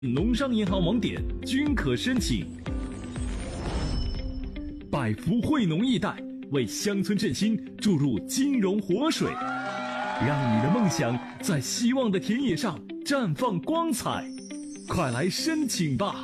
农商银行网点均可申请。百福惠农易贷为乡村振兴注入金融活水，让你的梦想在希望的田野上绽放光彩。快来申请吧！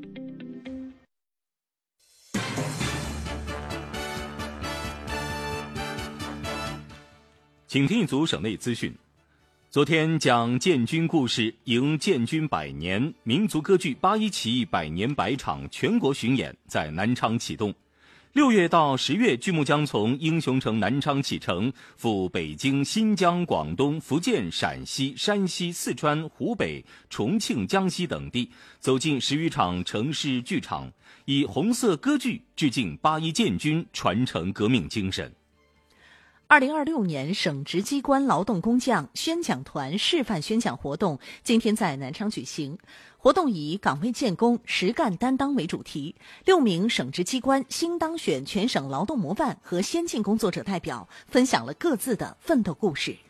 请听一组省内资讯。昨天讲建军故事迎建军100年民族歌剧八一起义100年百场全国巡演在南昌启动。6月到10月，剧目将从英雄城南昌启程，赴北京、新疆、广东、福建、陕西、山西、四川、湖北、重庆、江西等地，走进10余场城市剧场，以红色歌剧致敬81建军，传承革命精神。 2026年省直机关劳动工匠宣讲团示范宣讲活动今天在南昌举行。活动以岗位建功、实干担当为主题，6名省直机关新当选全省劳动模范和先进工作者代表分享了各自的奋斗故事。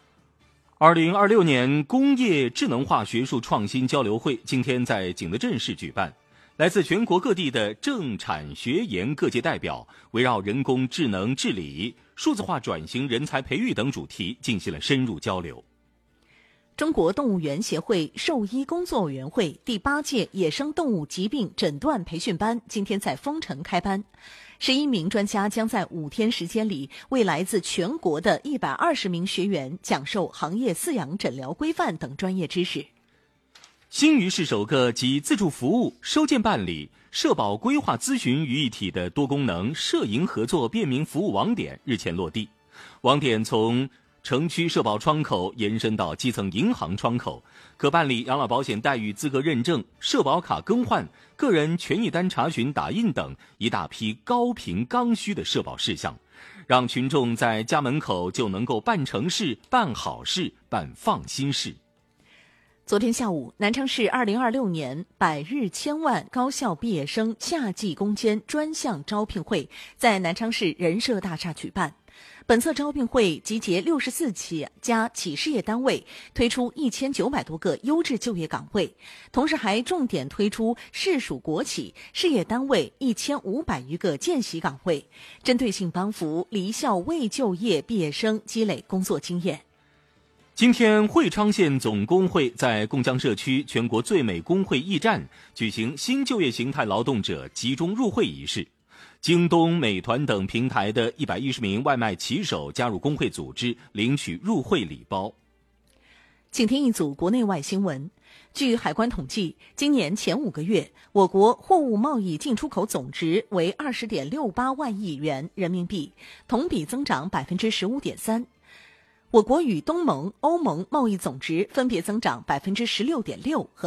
2026年工业智能化学术创新交流会今天在景德镇市举办。来自全国各地的政产学研各界代表围绕人工智能治理、数字化转型、人才培育等主题进行了深入交流。 中国动物园协会兽医工作委员会第8届野生动物疾病诊断培训班今天在丰城开班，11名专家将在5天时间里为来自全国的120名学员讲授行业饲养诊疗规范等专业知识。 新余市首个集自助服务、收件办理、社保规划咨询于一体的多功能社营合作便民服务网点日前落地。网点从城区社保窗口延伸到基层银行窗口，可办理养老保险待遇资格认证、社保卡更换、个人权益单查询打印等一大批高频刚需的社保事项，让群众在家门口就能够办成事、办好事、办放心事。 昨天下午，南昌市2026年百日千万高校毕业生夏季攻坚专项招聘会在南昌市人社大厦举办。本次招聘会集结64家企事业单位，推出1900多个优质就业岗位，同时还重点推出市属国企事业单位1500余个见习岗位，针对性帮扶离校未就业毕业生积累工作经验。 今天，会昌县总工会在贡江社区全国最美工会驿站举行新就业形态劳动者集中入会仪式。京东、美团等平台的110名外卖骑手加入工会组织，领取入会礼包。 请听一组国内外新闻。据海关统计，今年前5个月，我国货物贸易进出口总值为20.68万亿元人民币，同比增长15.3%。我国与东盟、欧盟贸易总值分别增长16.6%和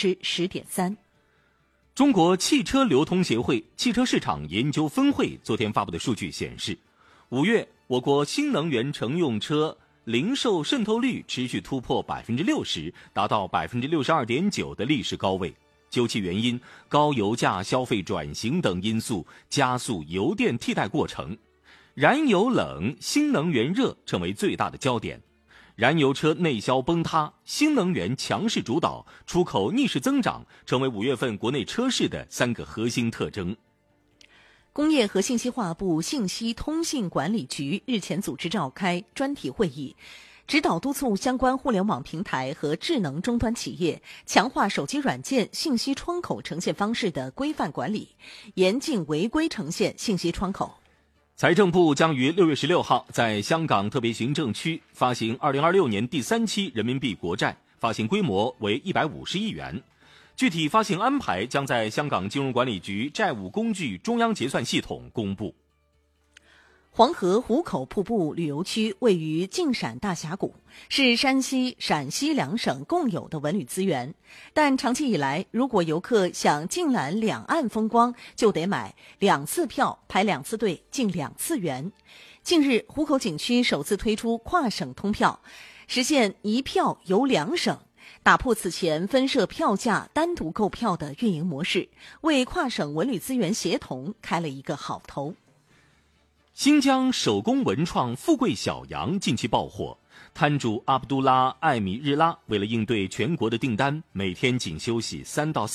10.3%。 中国汽车流通协会汽车市场研究分会昨天发布的数据显示，5月我国新能源乘用车零售渗透率持续突破60%，达到62.9%的历史高位。究其原因，高油价、消费转型等因素加速油电替代过程。燃油冷、新能源热成为最大的焦点。燃油车内销崩塌，新能源强势主导，出口逆势增长，成为5月份国内车市的3个核心特征。 工业和信息化部信息通信管理局日前组织召开专题会议，指导督促相关互联网平台和智能终端企业强化手机软件信息窗口呈现方式的规范管理，严禁违规呈现信息窗口。 财政部将于6月16号在香港特别行政区发行2026年第3期人民币国债，发行规模为150亿元。具体发行安排将在香港金融管理局债务工具中央结算系统公布。 黄河壶口瀑布旅游区位于晋陕大峡谷，是山西、陕西2省共有的文旅资源。但长期以来，如果游客想尽览两岸风光，就得买2次票，排2次队，进2次园。近日，壶口景区首次推出跨省通票，实现一票游2省，打破此前分设票价、单独购票的运营模式，为跨省文旅资源协同开了一个好头。 新疆手工文创富贵小羊近期爆火， 摊主阿卜杜拉·艾米日拉为了应对全国的订单，每天仅休息3到4